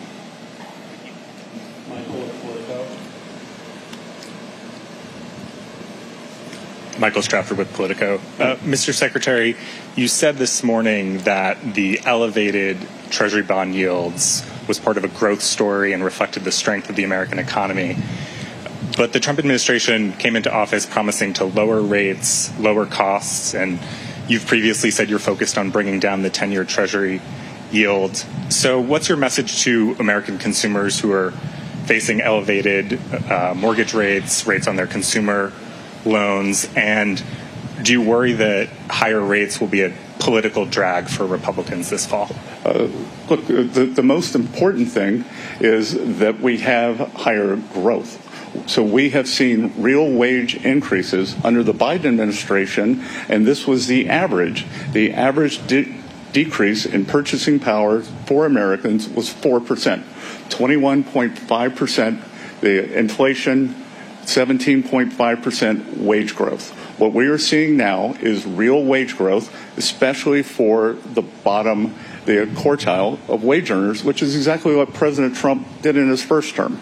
Michael Stratford with Politico. Uh, Mister Secretary, you said this morning that the elevated Treasury bond yields was part of a growth story and reflected the strength of the American economy. But the Trump administration came into office promising to lower rates, lower costs, and you've previously said you're focused on bringing down the ten-year Treasury yield. So what's your message to American consumers who are facing elevated uh, mortgage rates, rates on their consumer loans, and do you worry that higher rates will be a political drag for Republicans this fall? Uh, look, the, the most important thing is that we have higher growth. So we have seen real wage increases under the Biden administration, and this was the average. The average de- decrease in purchasing power for Americans was four percent, twenty-one point five percent the inflation, seventeen point five percent wage growth. What we are seeing now is real wage growth, especially for the bottom, the quartile of wage earners, which is exactly what President Trump did in his first term.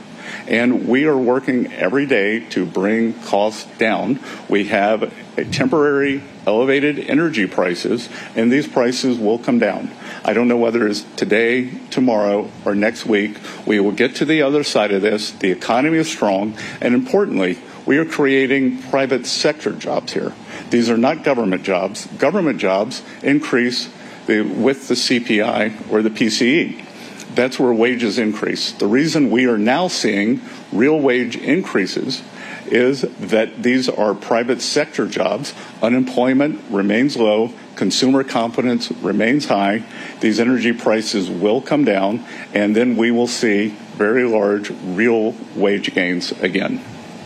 And we are working every day to bring costs down. We have a temporary elevated energy prices, and these prices will come down. I don't know whether it's today, tomorrow, or next week. We will get to the other side of this. The economy is strong, and importantly, we are creating private sector jobs here. These are not government jobs. Government jobs increase the, with the C P I or the P C E. That's where wages increase. The reason we are now seeing real wage increases is that these are private sector jobs. Unemployment remains low. Consumer confidence remains high. These energy prices will come down, and then we will see very large real wage gains again.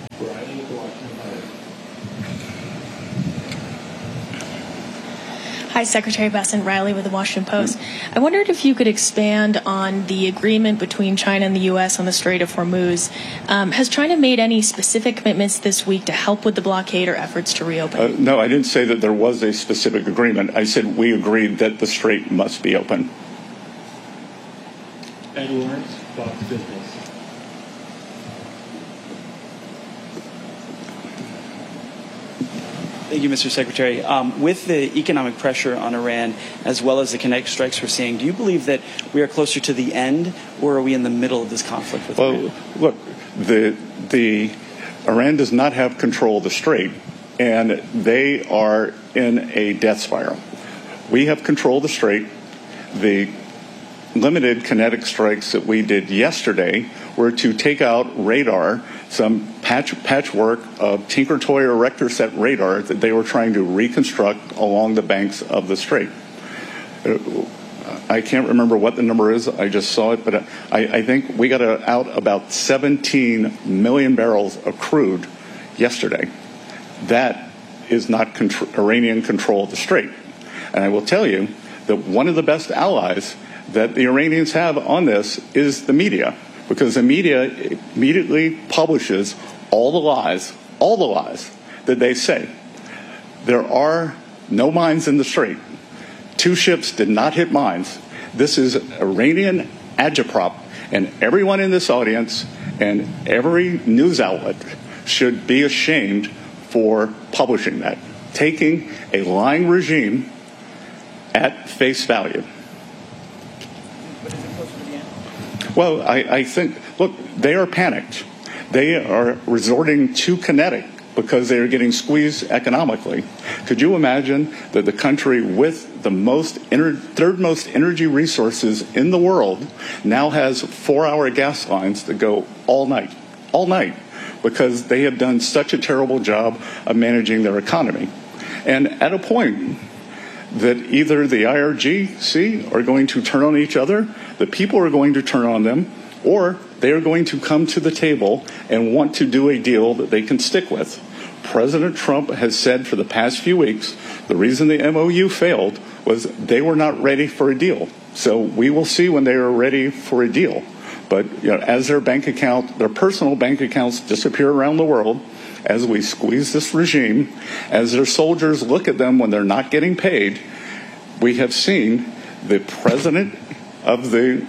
Hi, Secretary Bessent. Riley with the Washington Post. I wondered if you could expand on the agreement between China and the U S on the Strait of Hormuz. Um, has China made any specific commitments this week to help with the blockade or efforts to reopen? Uh, no, I didn't say that there was a specific agreement. I said we agreed that the strait must be open. Ed Lawrence, Fox Business. Thank you, Mister Secretary. Um, with the economic pressure on Iran, as well as the kinetic strikes we're seeing, do you believe that we are closer to the end, or are we in the middle of this conflict with well, Iran? Look, the, the Iran does not have control of the strait, and they are in a death spiral. We have control of the strait. The limited kinetic strikes that we did yesterday were to take out radar, some patch, patchwork of Tinker Toy or Rector set radar that they were trying to reconstruct along the banks of the strait. I can't remember what the number is. I just saw it, but I, I think we got out about seventeen million barrels of crude yesterday. That is not contr- Iranian control of the strait. And I will tell you that one of the best allies that the Iranians have on this is the media, because the media immediately publishes all the lies, all the lies that they say. There are no mines in the strait. Two ships did not hit mines. This is Iranian agitprop, and everyone in this audience and every news outlet should be ashamed for publishing that, taking a lying regime at face value. Well, I, I think, look, they are panicked. They are resorting to kinetic because they are getting squeezed economically. Could you imagine that the country with the most ener- third most energy resources in the world now has four-hour gas lines that go all night, all night, because they have done such a terrible job of managing their economy. And at a point that either the I R G C are going to turn on each other, the people are going to turn on them, or they are going to come to the table and want to do a deal that they can stick with. President Trump has said for the past few weeks the reason the M O U failed was they were not ready for a deal. So we will see when they are ready for a deal. But you know, as their bank account, their personal bank accounts disappear around the world, as we squeeze this regime, as their soldiers look at them when they're not getting paid, we have seen the president of the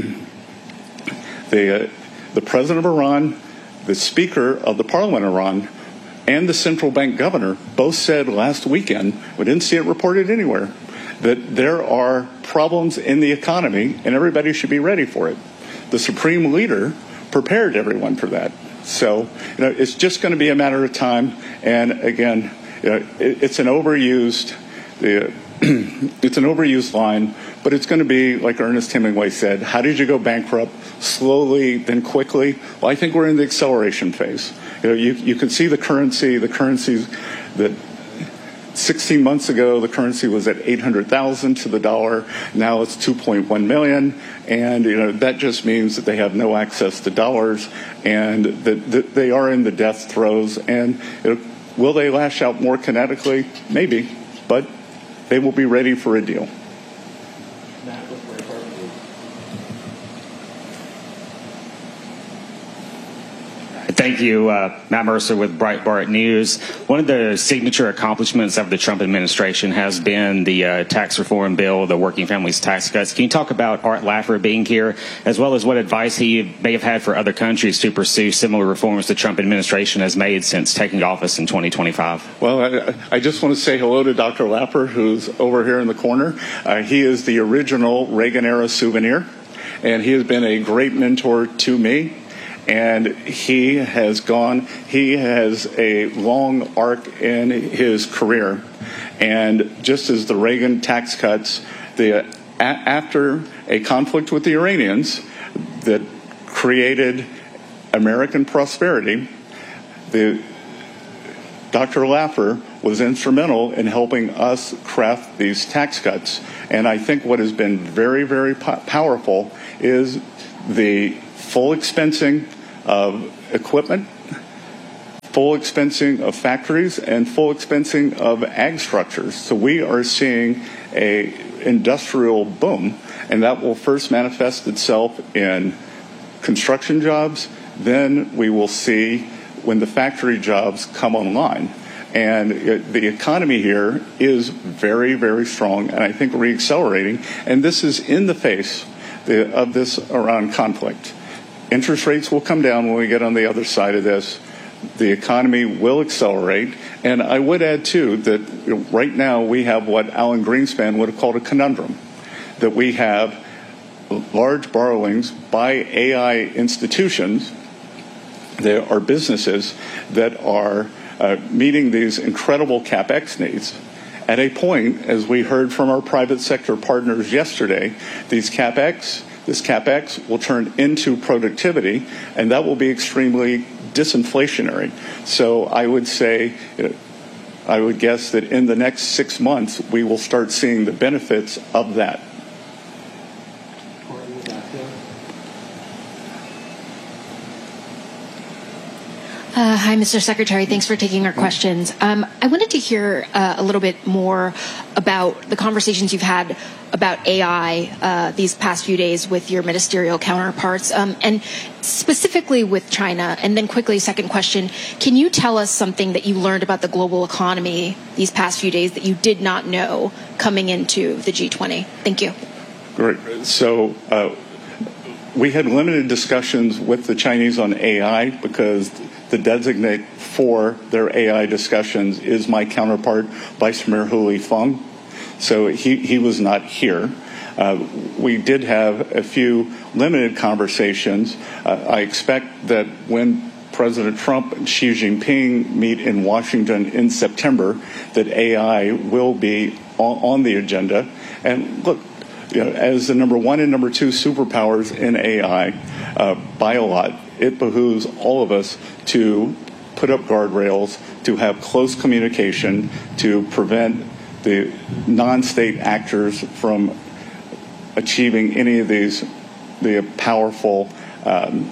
the uh, the president of Iran, the speaker of the parliament of Iran, and the central bank governor both said last weekend, we didn't see it reported anywhere, that there are problems in the economy and everybody should be ready for it. The supreme leader prepared everyone for that. So, you know, it's just going to be a matter of time. And again, you know, it, it's an overused, uh, it's an overused line, but it's going to be, like Ernest Hemingway said, how did you go bankrupt? Slowly, then quickly. Well, I think we're in the acceleration phase. You know, you, you can see the currency, the currencies that sixteen months ago, the currency was at eight hundred thousand to the dollar. Now it's two point one million. And, you know, that just means that they have no access to dollars and that, that they are in the death throes. And you know, will they lash out more kinetically? Maybe. But they will be ready for a deal. Thank you. Uh, Matt Mercer with Breitbart News. One of the signature accomplishments of the Trump administration has been the uh, tax reform bill, the working families tax cuts. Can you talk about Art Laffer being here, as well as what advice he may have had for other countries to pursue similar reforms the Trump administration has made since taking office in twenty twenty-five? Well, I, I just want to say hello to Doctor Laffer, who's over here in the corner. Uh, he is the original Reagan-era souvenir, and he has been a great mentor to me. And he has gone, he has a long arc in his career. And just as the Reagan tax cuts, the, a, after a conflict with the Iranians that created American prosperity, the Doctor Laffer was instrumental in helping us craft these tax cuts. And I think what has been very, very po- powerful is the full expensing of equipment, full expensing of factories, and full expensing of ag structures. So we are seeing a industrial boom, and that will first manifest itself in construction jobs. Then we will see when the factory jobs come online. And it, the economy here is very, very strong, and I think reaccelerating. And this is in the face the, of this Iran conflict. Interest rates will come down when we get on the other side of this. The economy will accelerate. And I would add, too, that you know, right now we have what Alan Greenspan would have called a conundrum, that we have large borrowings by A I institutions. There are businesses that are uh, meeting these incredible CapEx needs. At a point, as we heard from our private sector partners yesterday, these CapEx This CapEx will turn into productivity, and that will be extremely disinflationary. So I would say, I would guess that in the next six months, we will start seeing the benefits of that. Uh, hi, Mister Secretary. Thanks for taking our questions. Um, I wanted to hear uh, a little bit more about the conversations you've had about A I uh, these past few days with your ministerial counterparts, um, and specifically with China. And then quickly, second question, can you tell us something that you learned about the global economy these past few days that you did not know coming into the G twenty? Thank you. Great. So uh, we had limited discussions with the Chinese on A I because the designate for their A I discussions is my counterpart, Vice Premier Hu Feng. So he, he was not here. Uh, we did have a few limited conversations. Uh, I expect that when President Trump and Xi Jinping meet in Washington in September, that A I will be on, on the agenda. And look, you know, as the number one and number two superpowers in A I uh, by a lot, it behooves all of us to put up guardrails, to have close communication, to prevent the non-state actors from achieving any of these the powerful um,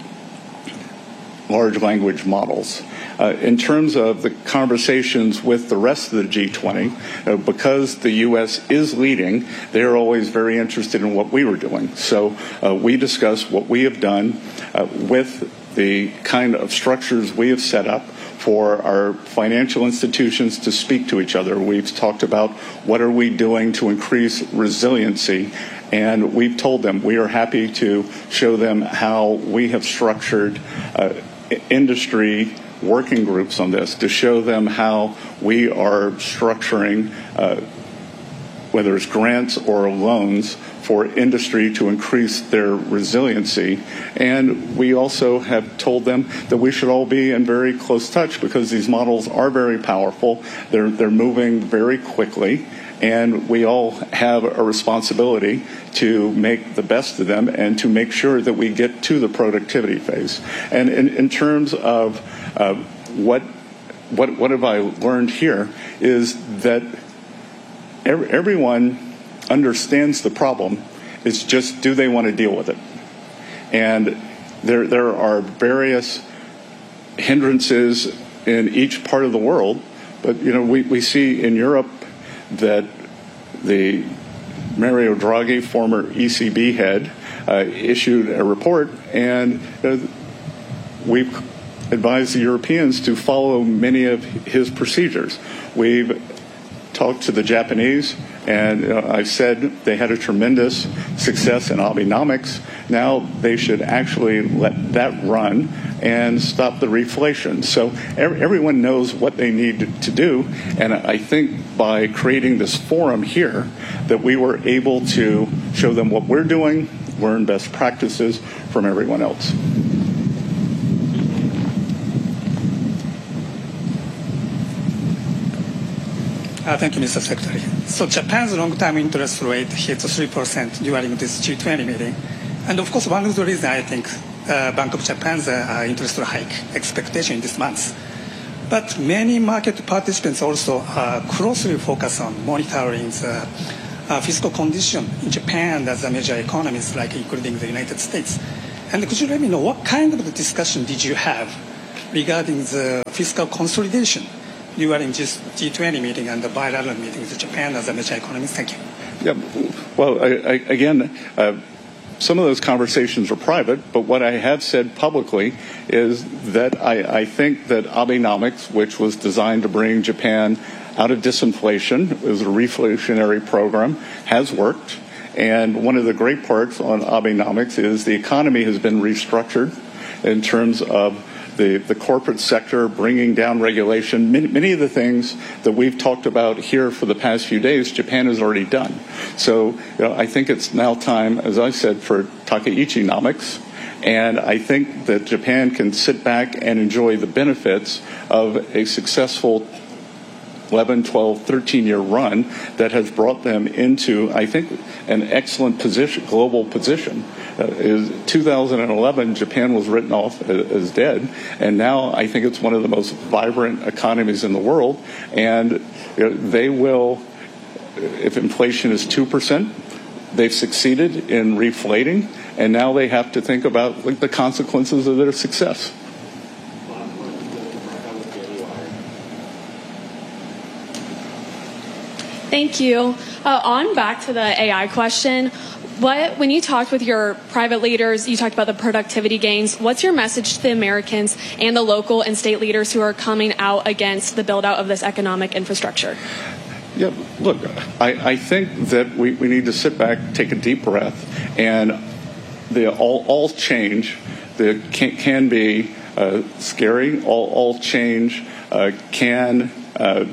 large language models. Uh, in terms of the conversations with the rest of the G twenty, uh, because the U S is leading, they're always very interested in what we were doing. So uh, we discuss what we have done uh, with the kind of structures we have set up for our financial institutions to speak to each other. We've talked about what are we doing to increase resiliency, and we've told them we are happy to show them how we have structured uh, industry working groups on this, to show them how we are structuring uh, whether it's grants or loans for industry to increase their resiliency. And we also have told them that we should all be in very close touch because these models are very powerful. They're, they're moving very quickly. And we all have a responsibility to make the best of them and to make sure that we get to the productivity phase. And in, in terms of uh, what, what, what have I learned here is that every, everyone understands the problem. It's just, do they want to deal with it? And there, there are various hindrances in each part of the world. But, you know, we, we see in Europe that the Mario Draghi, former E C B head, uh, issued a report, and uh, we've advised the Europeans to follow many of his procedures. We've talked to the Japanese, and uh, I've said they had a tremendous success in Abenomics. Now they should actually let that run and stop the reflation. So every, everyone knows what they need to do, and I think by creating this forum here that we were able to show them what we're doing, learn best practices from everyone else. Uh, thank you, Mister Secretary. So Japan's long-term interest rate hit three percent during this G twenty meeting. And of course, one of the reasons I think uh, Bank of Japan's uh, interest rate hike expectation this month. But many market participants also uh, closely focus on monitoring the uh, fiscal condition in Japan as a major economies, like including the United States. And could you let me know what kind of discussion did you have regarding the fiscal consolidation during this G twenty meeting and the bilateral meetings with Japan as a major economy? Thank you. Yeah, well, I, I, again, uh, some of those conversations are private, but what I have said publicly is that I, I think that Abenomics, which was designed to bring Japan out of disinflation, it was a reflationary program, has worked. And one of the great parts on Abenomics is the economy has been restructured in terms of The, the corporate sector, bringing down regulation. Many, many of the things that we've talked about here for the past few days, Japan has already done. So you know, I think it's now time, as I said, for Takaichi-nomics. And I think that Japan can sit back and enjoy the benefits of a successful eleven, twelve, thirteen-year run that has brought them into, I think, an excellent position, global position. Uh, is two thousand eleven, Japan was written off as, as dead, and now I think it's one of the most vibrant economies in the world. And you know, they will, if inflation is two percent, they've succeeded in reflating, and now they have to think about like, the consequences of their success. Thank you. Uh, on back to the A I question, what, when you talked with your private leaders, you talked about the productivity gains. What's your message to the Americans and the local and state leaders who are coming out against the build out of this economic infrastructure? Yeah, look, I, I think that we, we need to sit back, take a deep breath, and the all, all change that can, can be uh, scary. All, all change uh, can uh,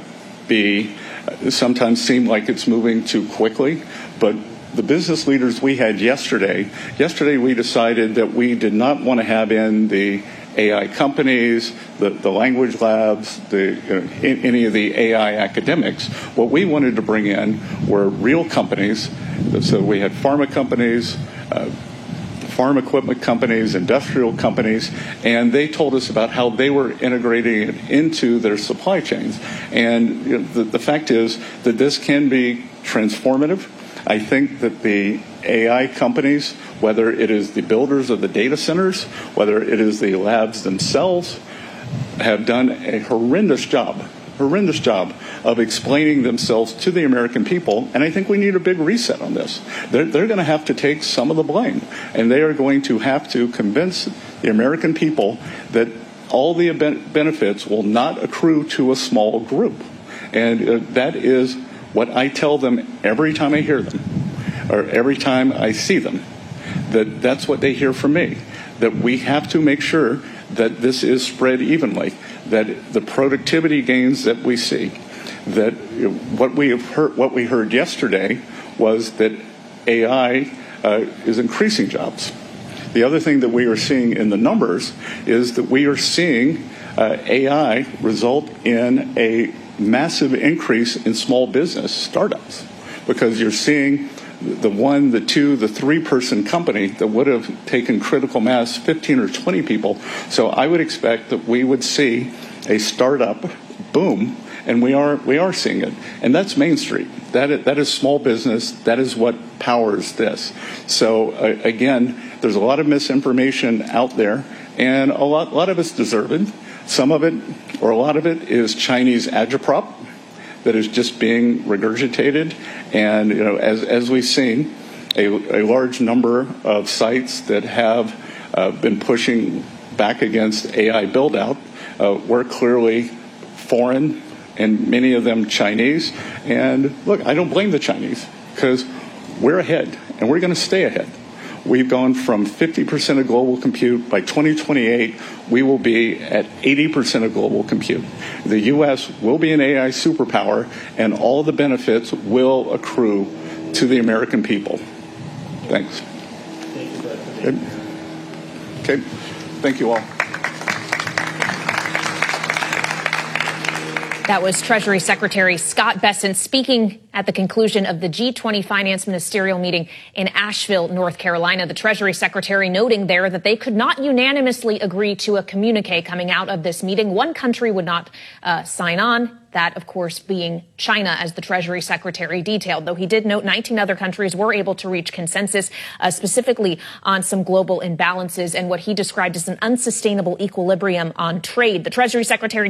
be uh, sometimes seem like it's moving too quickly, but the business leaders we had yesterday, yesterday we decided that we did not want to have in the A I companies, the, the language labs, the, you know, in, any of the A I academics. What we wanted to bring in were real companies. So we had pharma companies, uh, farm equipment companies, industrial companies, and they told us about how they were integrating it into their supply chains. And you know, the, the fact is that this can be transformative. I think that the A I companies, whether it is the builders of the data centers, whether it is the labs themselves, have done a horrendous job, horrendous job of explaining themselves to the American people. And I think we need a big reset on this. They're, they're going to have to take some of the blame, and they are going to have to convince the American people that all the benefits will not accrue to a small group. And uh, that is what I tell them every time I hear them, or every time I see them, that that's what they hear from me, that we have to make sure that this is spread evenly, that the productivity gains that we see, that you know, what we have heard, what we heard yesterday was that A I uh, is increasing jobs. The other thing that we are seeing in the numbers is that we are seeing uh, A I result in a massive increase in small business startups, because you're seeing the one, the two, the three-person company that would have taken critical mass, fifteen or twenty people. So I would expect that we would see a startup boom, and we are we are seeing it. And that's Main Street. That is, that is small business. That is what powers this. So uh, again, there's a lot of misinformation out there, and a lot, a lot of it's deserved. Some of it, or a lot of it, is Chinese agitprop that is just being regurgitated. And you know, as as we've seen, a, a large number of sites that have uh, been pushing back against A I build-out. Uh, we're clearly foreign, and many of them Chinese. And look, I don't blame the Chinese, because we're ahead, and we're going to stay ahead. We've gone from fifty percent of global compute. By twenty twenty-eight, we will be at eighty percent of global compute. The U S will be an A I superpower, and all the benefits will accrue to the American people. Thanks. Okay. Okay. Thank you all. That was Treasury Secretary Scott Bessent speaking at the conclusion of the G twenty finance ministerial meeting in Asheville, North Carolina. The Treasury Secretary noting there that they could not unanimously agree to a communique coming out of this meeting. One country would not uh, sign on. That, of course, being China, as the Treasury Secretary detailed, though he did note nineteen other countries were able to reach consensus, uh, specifically on some global imbalances and what he described as an unsustainable equilibrium on trade. The Treasury Secretary